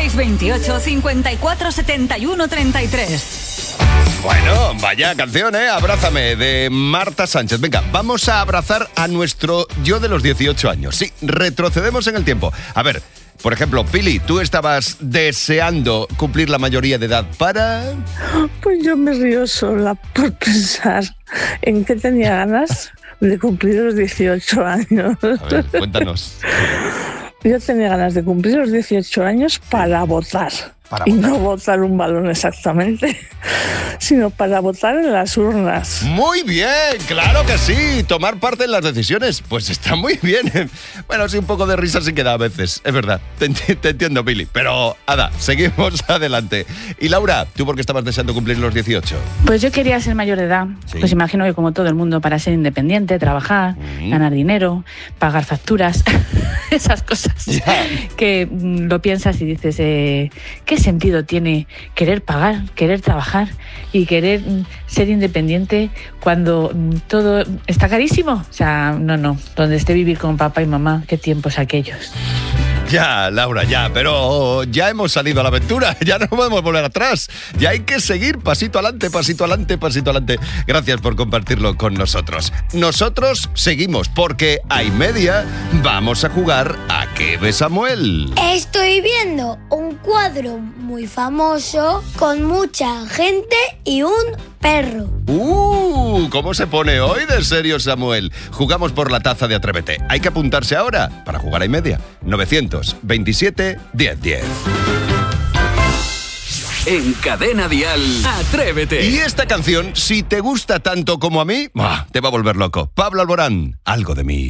628 54 71 33. Bueno, vaya canción, Abrázame, de Marta Sánchez. Venga, vamos a abrazar a nuestro yo de los 18 años. Sí, retrocedemos en el tiempo. A ver, por ejemplo, Pili, ¿tú estabas deseando cumplir la mayoría de edad para...? Pues yo me río sola por pensar en que tenía ganas de cumplir los 18 años. A ver, cuéntanos. Yo tenía ganas de cumplir los 18 años para votar. Y no votar un balón exactamente, sino para votar en las urnas. Muy bien, claro que sí. Tomar parte en las decisiones, pues está muy bien. Bueno, sí, un poco de risa sí queda a veces, es verdad. Te entiendo, Pili. Pero, Ada, seguimos adelante. Y Laura, ¿tú por qué estabas deseando cumplir los 18? Pues yo quería ser mayor de edad. Sí. Pues imagino que como todo el mundo, para ser independiente, trabajar, ganar dinero, pagar facturas, esas cosas. Que lo piensas y dices, ¿qué sentido tiene querer pagar, querer trabajar y querer ser independiente cuando todo está carísimo? O sea, no. Donde esté vivir con papá y mamá, qué tiempos aquellos. Ya, Laura, ya, pero ya hemos salido a la aventura, ya no podemos volver atrás, ya hay que seguir pasito adelante, pasito adelante, pasito adelante. Gracias por compartirlo con nosotros. Nosotros seguimos porque a y media vamos a jugar a ¿Qué ve Samuel? Estoy viendo un cuadro muy famoso con mucha gente y un perro. ¿Cómo se pone hoy de serio, Samuel? Jugamos por la taza de Atrévete. Hay que apuntarse ahora para jugar a y media. 927 1010. En Cadena Dial, Atrévete. Y esta canción, si te gusta tanto como a mí, te va a volver loco. Pablo Alborán, Algo de mí.